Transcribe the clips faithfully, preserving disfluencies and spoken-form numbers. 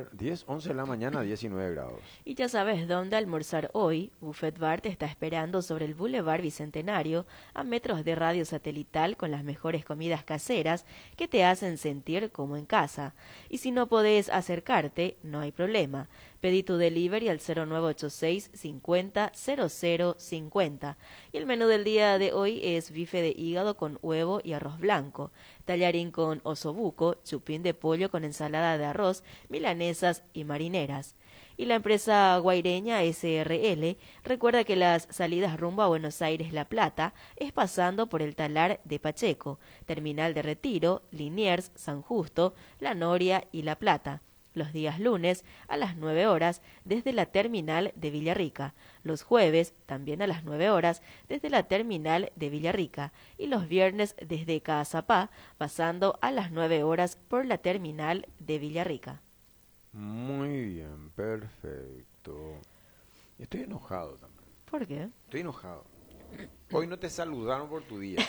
ver, diez, once de la mañana, diecinueve grados. Y ya sabes dónde almorzar hoy. Buffet Bar te está esperando sobre el Boulevard Bicentenario, a metros de radio satelital, con las mejores comidas caseras que te hacen sentir como en casa. Y si no podés acercarte, no hay problema. Pedí tu delivery al cero nueve ocho seis cincuenta cero cero cincuenta. Y el menú del día de hoy es bife de hígado con huevo y arroz blanco, tallarín con osobuco, chupín de pollo con ensalada de arroz, milanesas y marineras. Y la empresa guaireña S R L recuerda que las salidas rumbo a Buenos Aires La Plata es pasando por el Talar de Pacheco, Terminal de Retiro, Liniers, San Justo, La Noria y La Plata. Los días lunes a las nueve horas desde la terminal de Villarrica, los jueves también a las nueve horas desde la terminal de Villarrica y los viernes desde Caazapá, pasando a las nueve horas por la terminal de Villarrica. Muy bien, perfecto. Estoy enojado también. ¿Por qué? Estoy enojado. Hoy no te saludaron por tu día.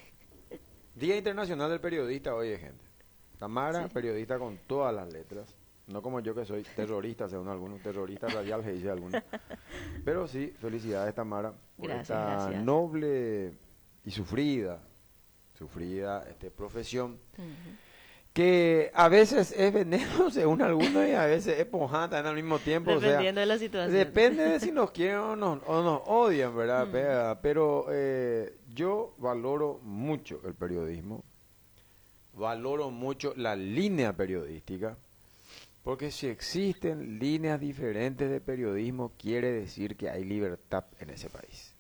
Día Internacional del Periodista hoy, de gente. Tamara, sí. Periodista con todas las letras. No como yo que soy terrorista, según algunos, terrorista radial, que dice algunos. Pero sí, felicidades, Tamara, por gracias, esta gracias. noble y sufrida, sufrida este, profesión, Uh-huh. que a veces es veneno, según algunos, y a veces es pojata en al mismo tiempo. Dependiendo o sea, de la situación. Depende de si nos quieren o nos, o nos odian, ¿verdad? Uh-huh. Pero eh, yo valoro mucho el periodismo, valoro mucho la línea periodística. Porque si existen líneas diferentes de periodismo, quiere decir que hay libertad en ese país.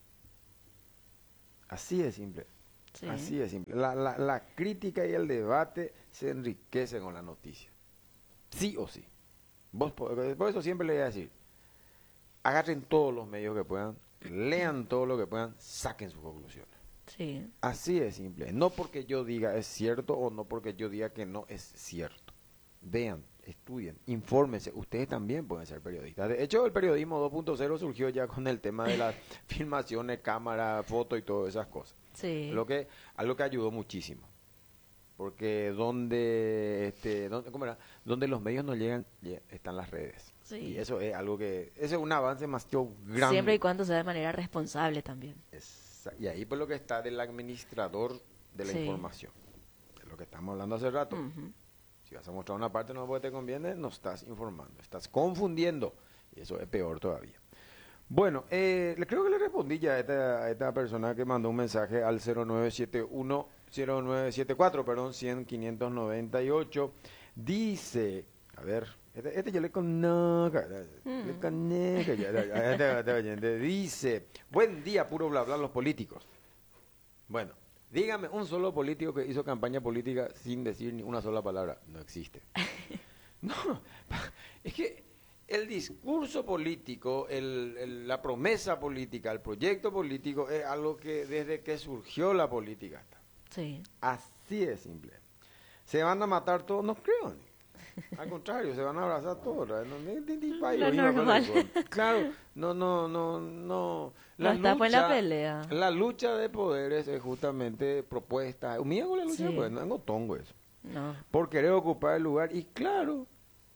Así de simple. Sí. Así de simple. La, la, la crítica y el debate se enriquecen con la noticia. Sí o sí. Vos, por, por eso siempre le voy a decir, agarren todos los medios que puedan, lean todo lo que puedan, saquen sus conclusiones. Sí. Así de simple. No porque yo diga es cierto o no porque yo diga que no es cierto. Vean, estudien, infórmense, ustedes también pueden ser periodistas. De hecho, el periodismo dos punto cero surgió ya con el tema de las filmaciones, cámara, foto y todas esas cosas. Sí. Lo que, algo que ayudó muchísimo. Porque donde, este, donde, ¿cómo era? Donde los medios no llegan, están las redes. Sí. Y eso es algo que, ese es un avance más grande. Siempre y cuando sea de manera responsable también. Es, y ahí por lo que está del administrador de la sí. información. De lo que estamos hablando hace rato. Uh-huh. Si vas a mostrar una parte no porque te conviene, no estás informando, estás confundiendo. Y eso es peor todavía. Bueno, eh, creo que le respondí ya a esta, a esta persona que mandó un mensaje al cero nueve siete uno, cero nueve siete cuatro, perdón, cien, quinientos noventa y ocho. Dice, a ver, este, este yo le conozco, mm. le conozco, ya, ya, ya, ya, ya, dice, buen día, puro bla bla los políticos. Bueno. Dígame un solo político que hizo campaña política sin decir ni una sola palabra. No existe. No, es que el discurso político, el, el, la promesa política, el proyecto político es algo que desde que surgió la política está. Sí. Así de simple. ¿Se van a matar todos? No creo. Al contrario, se van a abrazar todos. No, ni, ni, ni Lo normal. Claro, no, no, no, no. La no está lucha, en la pelea. La lucha de poderes es justamente propuesta. Mira con la lucha sí. de poderes, no tengo tongo eso. No. Por querer ocupar el lugar. Y claro,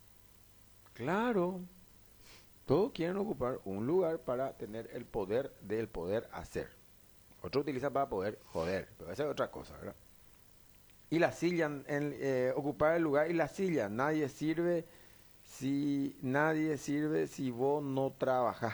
claro, todos quieren ocupar un lugar para tener el poder del poder hacer. Otro utiliza para poder joder, pero esa es otra cosa, ¿verdad? Y la silla, en, eh, ocupar el lugar y la silla, nadie sirve si nadie sirve si vos no trabajás.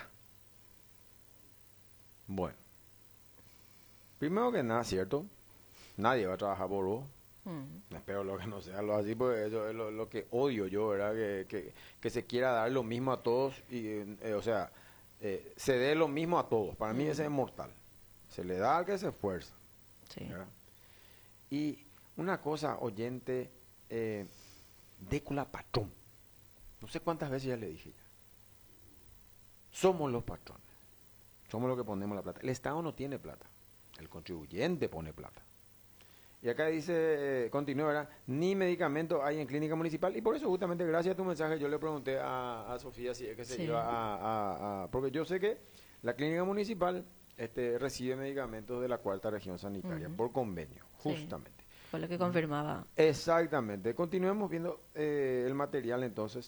Bueno, primero que nada, cierto, nadie va a trabajar por vos. Mm. Espero lo que no sea lo así, porque eso es lo, lo que odio yo, ¿verdad? Que, que, que se quiera dar lo mismo a todos, y eh, o sea, eh, se dé lo mismo a todos. Para mm. mí ese es mortal. Se le da al que se esfuerza. Sí. ¿Verdad? Y una cosa, oyente, eh, décula patrón. No sé cuántas veces ya le dije ya. Somos los patrones. Somos los que ponemos la plata. El Estado no tiene plata. El contribuyente pone plata. Y acá dice, eh, continúa, ¿verdad? Ni medicamento hay en clínica municipal. Y por eso justamente, gracias a tu mensaje, yo le pregunté a, a Sofía si es que se sí. iba a, a, a... Porque yo sé que la clínica municipal este, recibe medicamentos de la cuarta región sanitaria, uh-huh. por convenio, justamente. Sí. Fue lo que confirmaba. Exactamente. Continuemos viendo eh, el material entonces.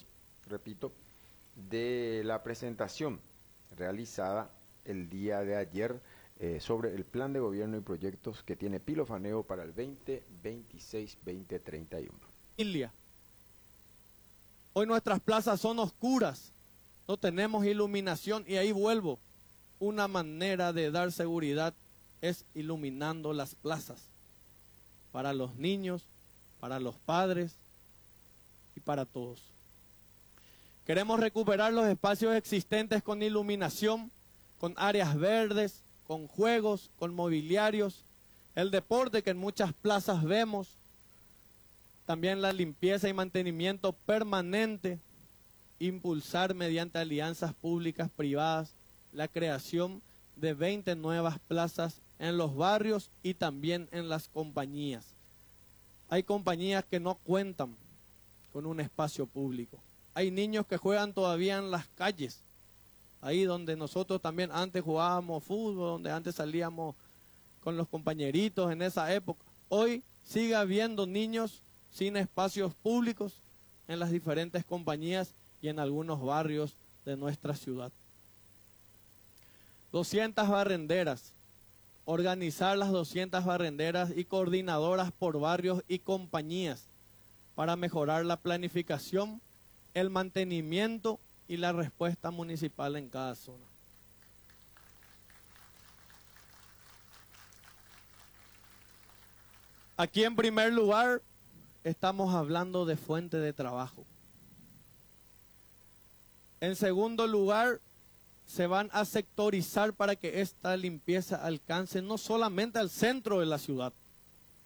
repito, de la presentación realizada el día de ayer eh, sobre el plan de gobierno y proyectos que tiene Pilofaneo para el veinte veintiséis veinte treinta y uno. Hoy nuestras plazas son oscuras, no tenemos iluminación y ahí vuelvo. Una manera de dar seguridad es iluminando las plazas para los niños, para los padres y para todos. Queremos recuperar los espacios existentes con iluminación, con áreas verdes, con juegos, con mobiliarios, el deporte que en muchas plazas vemos, también la limpieza y mantenimiento permanente, impulsar mediante alianzas públicas privadas la creación de veinte nuevas plazas en los barrios y también en las compañías. Hay compañías que no cuentan con un espacio público. Hay niños que juegan todavía en las calles, ahí donde nosotros también antes jugábamos fútbol, donde antes salíamos con los compañeritos en esa época. Hoy sigue habiendo niños sin espacios públicos en las diferentes compañías y en algunos barrios de nuestra ciudad. doscientas barrenderas, organizar las doscientas barrenderas y coordinadoras por barrios y compañías para mejorar la planificación, el mantenimiento y la respuesta municipal en cada zona. Aquí en primer lugar estamos hablando de fuente de trabajo. En segundo lugar, se van a sectorizar para que esta limpieza alcance no solamente al centro de la ciudad,